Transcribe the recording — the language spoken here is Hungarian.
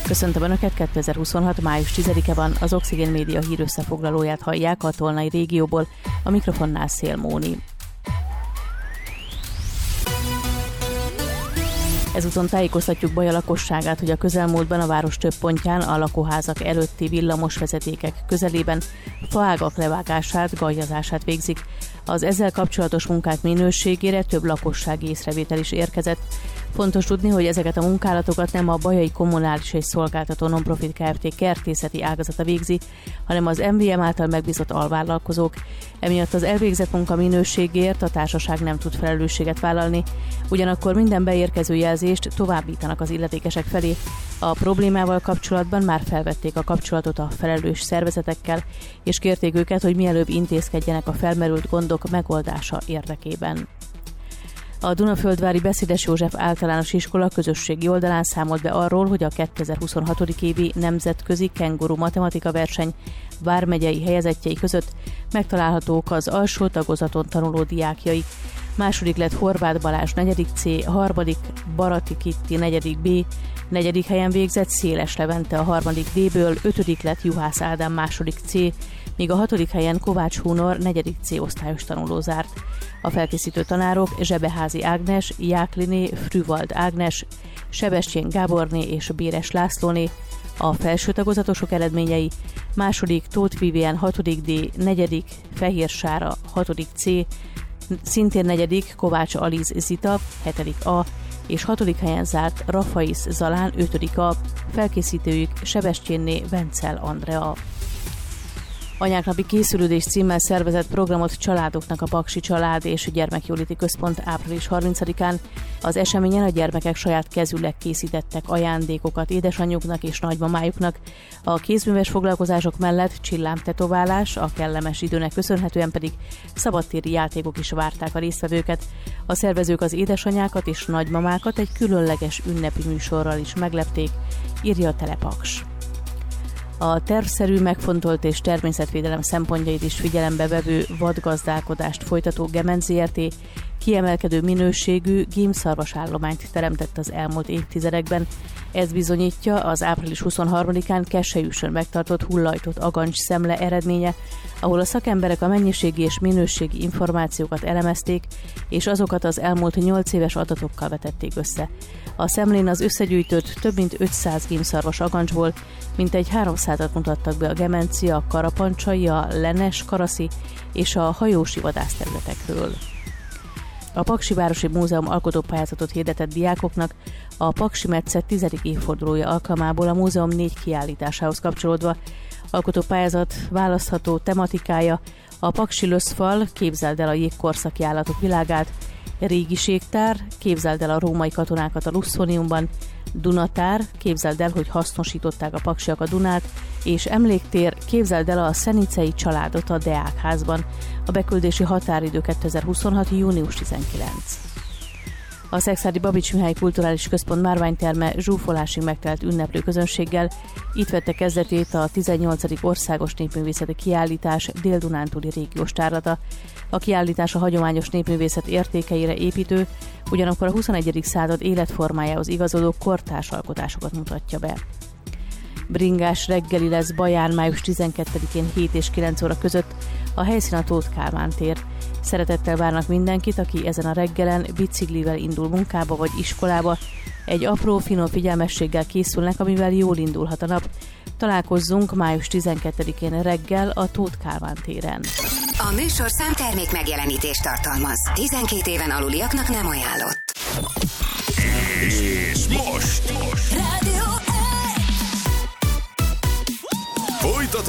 Köszöntöm Önöket, 2026. május 10-e van, az Oxigén Média hírösszefoglalóját hallják a Tolnai régióból, a mikrofonnál Szél Móni. Ezúton tájékoztatjuk Baja lakosságát, hogy a közelmúltban a város több pontján a lakóházak előtti villamosvezetékek közelében faágak levágását, gajjazását végzik. Az ezzel kapcsolatos munkák minőségére több lakossági észrevétel is érkezett. Fontos tudni, hogy ezeket a munkálatokat nem a Bajai Kommunális és Szolgáltató Nonprofit Kft. Kertészeti ágazata végzi, hanem az MVM által megbízott alvállalkozók. Emiatt az elvégzett munka minőségért a társaság nem tud felelősséget vállalni, ugyanakkor minden beérkező jelzést továbbítanak az illetékesek felé. A problémával kapcsolatban már felvették a kapcsolatot a felelős szervezetekkel, és kérték őket, hogy mielőbb intézkedjenek a felmerült gondok megoldása érdekében. A Dunaföldvári Beszédes József Általános Iskola közösségi oldalán számolt be arról, hogy a 2026. évi nemzetközi kenguru matematika verseny vármegyei helyezettjei között megtalálhatók az alsó tagozaton tanuló diákjai. Második lett Horváth Balázs 4. C, harmadik Barati Kitti 4. B, 4. helyen végzett Széles Levente a 3. D-ből, 5. lett Juhász Ádám 2. C, míg a 6. helyen Kovács Hunor 4. C osztályos tanuló zárt. A felkészítő tanárok Zsebeházi Ágnes, Jákliné, Früvald Ágnes, Sebestyén Gáborné és Béres Lászlóné. A felső tagozatosok eredményei: második Tóth Vivien 6. D, 4. Fehér Sára 6. C, szintén 4. Kovács Aliz Zita 7. A, és 6. helyen zárt Rafaisz Zalán 5. A, felkészítőjük Sebestyénné Vencel Andrea. Anyáknapi készülődés címmel szervezett programot családoknak a Paksi Család és Gyermekjóléti Központ április 30-án. Az eseményen a gyermekek saját kezüleg készítettek ajándékokat édesanyjuknak és nagymamájuknak. A kézműves foglalkozások mellett csillámtetoválás, a kellemes időnek köszönhetően pedig szabadtéri játékok is várták a résztvevőket. A szervezők az édesanyákat és nagymamákat egy különleges ünnepi műsorral is meglepték, írja a Telepaks. A tervszerű, megfontolt és természetvédelem szempontjait is figyelembe vevő vadgazdálkodást folytató Gemenc Zrt. Kiemelkedő minőségű gímszarvasállományt teremtett az elmúlt évtizedekben. Ez bizonyítja az április 23-án Kesselyűsön megtartott hullajtott agancs szemle eredménye, ahol a szakemberek a mennyiségi és minőségi információkat elemezték, és azokat az elmúlt 8 éves adatokkal vetették össze. A szemlén az összegyűjtött több mint 500 gímszarvas agancsból mintegy 300-at mutattak be a gemenci, a karapancsai, a lenes, karaszi és a hajósi vadászterületekről. A Paksi Városi Múzeum alkotópályázatot hirdetett diákoknak a Paksi Metszet 10. évfordulója alkalmából a múzeum 4 kiállításához kapcsolódva. Alkotópályázat választható tematikája a Paksi Löszfal, képzeld el a jégkorszaki állatok világát, Régiségtár, képzeld el a római katonákat a Lusszoniumban, Dunatár, képzeld el, hogy hasznosították a paksiak a Dunát, és Emléktér, képzeld el a szenicei családot a Deákházban. A beküldési határidő 2026. június 19. A Szekszárdi Babits Mihály Kulturális Központ márványterme zsúfolásig megtelt ünneplő közönséggel. Itt vette kezdetét a 18. országos népművészeti kiállítás Dél-Dunántúli régiós tárlata. A kiállítás a hagyományos népművészet értékeire építő, ugyanakkor a 21. század életformájához igazodó kortárs alkotásokat mutatja be. Bringás reggeli lesz Baján május 12-én 7 és 9 óra között, a helyszín a Tóth Kálmán tér. Szeretettel várnak mindenkit, aki ezen a reggelen biciklivel indul munkába vagy iskolába. Egy apró, finom figyelmességgel készülnek, amivel jól indulhat a nap. Találkozzunk május 12-én reggel a Tóth Kálmán téren. A műsorszám termék megjelenítést tartalmaz. 12 éven aluliaknak nem ajánlott. És